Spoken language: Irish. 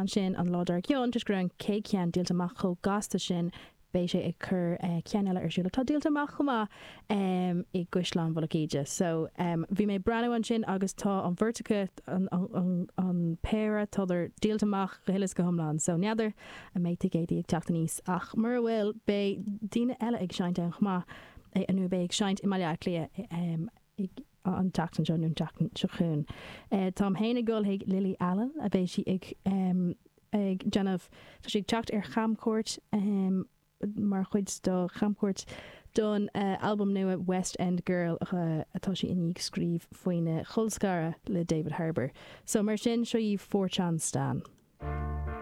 an sin an ládar gion tus gur an cé cean díaltamach cho gasta sin bé sé ag chur cean eile arsúla tá díaltamach chumá i Gcuislán Mholacíide. So bhí mé breanú an sin agus tá an Vertica an péra táidir díaltamach go hilas go thomláin. So neadidir a méid géadaí ag teachta níos ach mar bhfuil bé daoine eile ag seint an chumá anú bé ag seint i maiile lia an teachtan seo nún teachtan seo chuún. Tá héna gol ag Lily Allen a bheith si ag Janamh tá si teacht ar chamcourt mar chuid do chamcourt don album nua West End Girl atá si iníag scríb faoine chulscara le David Harbour. So mar sin seo í 4 Chan Stan.